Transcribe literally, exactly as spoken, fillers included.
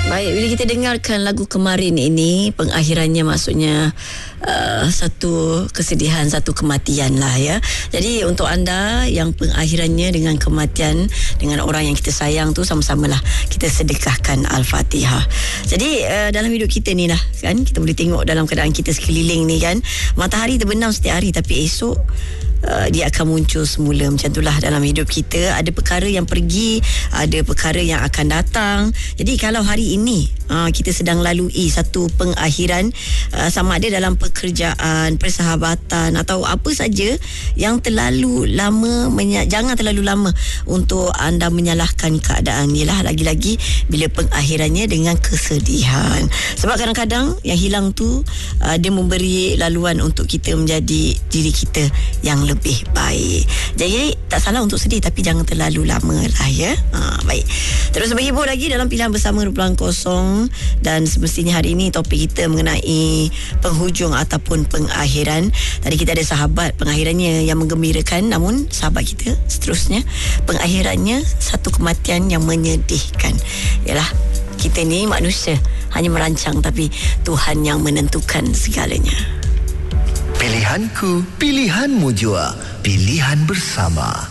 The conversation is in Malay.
Baik, bila kita dengarkan lagu kemarin ini, pengakhirannya maksudnya uh, satu kesedihan, satu kematian lah ya. Jadi untuk anda yang pengakhirannya dengan kematian, dengan orang yang kita sayang tu, sama-samalah kita sedekahkan Al-Fatihah. Jadi uh, dalam hidup kita ni lah kan, kita boleh tengok dalam keadaan kita sekeliling ni kan, matahari terbenam setiap hari, tapi esok Uh, dia akan muncul semula. Macam itulah dalam hidup kita, ada perkara yang pergi, ada perkara yang akan datang. Jadi kalau hari ini uh, kita sedang lalui satu pengakhiran, uh, sama ada dalam pekerjaan, persahabatan atau apa saja yang terlalu lama, menya- jangan terlalu lama untuk anda menyalahkan keadaan. Ialah lagi-lagi bila pengakhirannya dengan kesedihan. Sebab kadang-kadang yang hilang tu uh, dia memberi laluan untuk kita menjadi diri kita yang lebih baik. Jadi tak salah untuk sedih, tapi jangan terlalu lama lah ya. Ha, baik. Terus berhibur lagi dalam Pilihan Bersama Rupiah Kosong, dan semestinya hari ini topik kita mengenai penghujung ataupun pengakhiran. Tadi kita ada sahabat pengakhirannya yang menggembirakan, namun sahabat kita seterusnya pengakhirannya satu kematian yang menyedihkan. Yalah, kita ni manusia hanya merancang, tapi Tuhan yang menentukan segalanya. Pilihanku, pilihanmu jua. Pilihan bersama.